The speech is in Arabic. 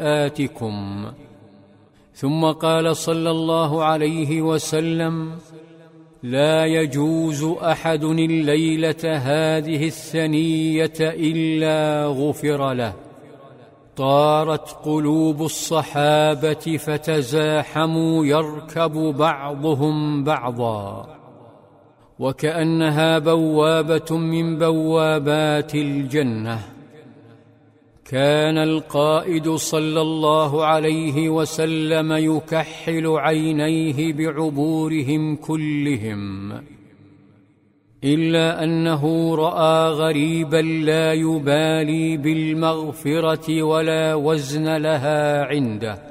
آتكم. ثم قال صلى الله عليه وسلم: لا يجوز أحد الليلة هذه الثنية إلا غفر له. طارت قلوب الصحابة فتزاحموا يركب بعضهم بعضا، وكأنها بوابة من بوابات الجنة. كان القائد صلى الله عليه وسلم يكحل عينيه بعبورهم كلهم، إلا أنه رأى غريبا لا يبالي بالمغفرة ولا وزن لها عنده،